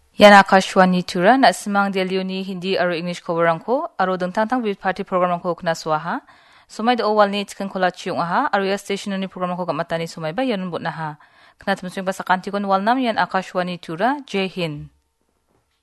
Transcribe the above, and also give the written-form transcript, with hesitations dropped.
Yan Akashwani Tura na simang Deliuni Hindi aro English coverangko aro dengtang-tang with party programangko kena suaha. Sumai do awal ni chicken kola chiung aha aro ya station ni programangko kamatani sumai ba yanun but naha. Kena temusung pasakanti kon walnam yan Akashwani Tura Jai Hind.